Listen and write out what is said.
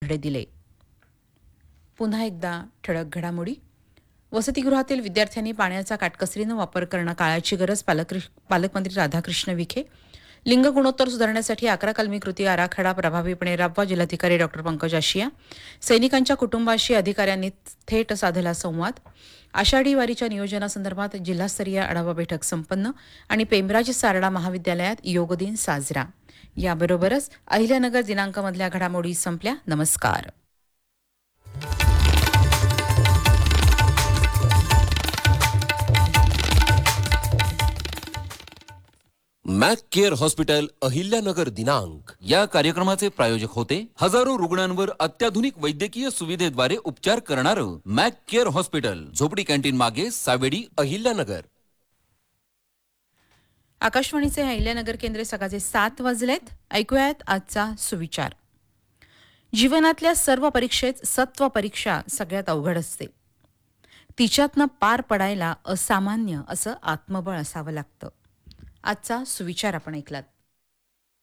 उघडे दिले. पुन्हा एकदा ठळक घडामोडी. वसतिगृहातील विद्यार्थ्यांनी पाण्याचा काटकसरीनं वापर करणं काळाची गरज. पालकमंत्री राधाकृष्ण विखे. लिंग गुणोत्तर सुधारण्यासाठी 11 कलमी कृती आराखडा प्रभावीपणे राबवा. जिल्हाधिकारी डॉ. पंकज आशिया. सैनिकांच्या कुटुंबाशी अधिकाऱ्यांनी थेट साधला संवाद. आषाढी वारीच्या नियोजनासंदर्भात जिल्हास्तरीय आढावा बैठक संपन्न. आणि पेमराज सारडा महाविद्यालयात योग दिन साजरा. याबरोबरच अहिल्यानगर दिनांकमधल्या घडामोडी संपल्या. नमस्कार. मॅक केअर हॉस्पिटल अहिल्यानगर दिनांक. या कार्यक्रमाचे प्रायोजक होते हजारो रुग्णांवर अत्याधुनिक वैद्यकीय सुविधेद्वारे उपचार करणारं मॅक केअर हॉस्पिटल, झोपडी कॅन्टीन मागे, सावेडी, अहिल्यानगर. आकाशवाणीचे अहिल्यानगर केंद्र सकाळचे 7 वाजलेत. ऐकूयात आजचा सुविचार. जीवनातल्या सर्व परीक्षेत सत्व परीक्षा सगळ्यात अवघड असते. तिच्यातनं पार पडायला असामान्य असं आत्मबळ असावं लागतं. आजचा सुविचार आपण ऐकलात.